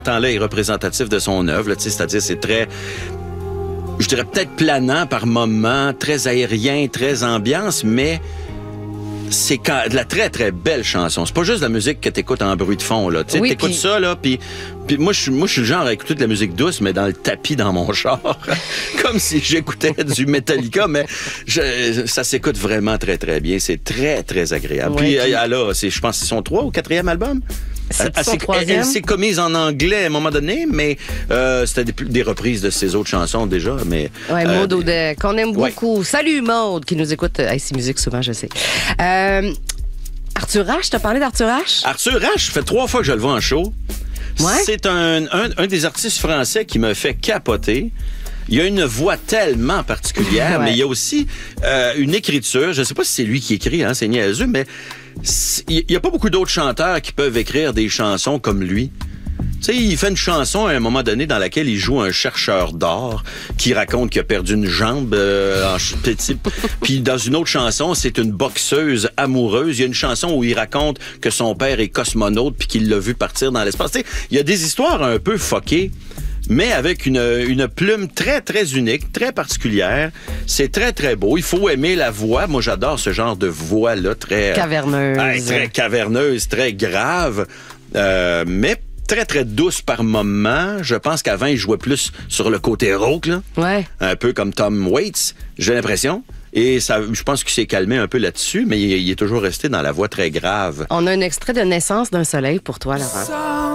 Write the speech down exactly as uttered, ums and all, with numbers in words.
Temps-là est représentatif de son œuvre, là, c'est-à-dire c'est très, je dirais peut-être planant par moments, très aérien, très ambiance, mais c'est quand, de la très, très belle chanson. C'est pas juste de la musique que t'écoutes en bruit de fond, là. Tu sais, Oui, t'écoutes puis... ça, là, puis puis moi, je suis moi, je suis le genre à écouter de la musique douce, mais dans le tapis dans mon char. Comme si j'écoutais du Metallica, mais je, ça s'écoute vraiment très, très bien. C'est très, très agréable. Oui, puis, puis... alors, c'est, je pense que c'est son trois ou quatrième album. C'est elle, son elle, troisième. Elle, elle s'est commise en anglais à un moment donné, mais euh, c'était des, des reprises de ses autres chansons déjà. Mais ouais, euh, Maude Audet, qu'on aime ouais. beaucoup. Salut Maude, qui nous écoute. Hey, c'est musique souvent, je sais. Euh, Arthur Ashe, t'as parlé d'Arthur Ashe? Arthur Ashe, ça fait trois fois que je le vois en show. Ouais? C'est un, un, un des artistes français qui me fait capoter. Il y a une voix tellement particulière, ouais. mais il y a aussi euh, une écriture. Je ne sais pas si c'est lui qui écrit, hein, c'est niaiseux, mais il n'y a pas beaucoup d'autres chanteurs qui peuvent écrire des chansons comme lui. Tu sais, il fait une chanson à un moment donné dans laquelle il joue un chercheur d'or qui raconte qu'il a perdu une jambe euh, en petit. Puis dans une autre chanson, c'est une boxeuse amoureuse. Il y a une chanson où il raconte que son père est cosmonaute puis qu'il l'a vu partir dans l'espace. Tu sais, il y a des histoires un peu fuckées, mais avec une, une plume très, très unique, très particulière. C'est très, très beau. Il faut aimer la voix. Moi, j'adore ce genre de voix-là, très... Caverneuse. Euh, très caverneuse, très grave. Euh, mais très, très douce par moment. Je pense qu'avant, il jouait plus sur le côté rauque, là. Ouais. Un peu comme Tom Waits, j'ai l'impression. Et ça, je pense qu'il s'est calmé un peu là-dessus, mais il, il est toujours resté dans la voix très grave. On a un extrait de Naissance d'un soleil pour toi, Laurent.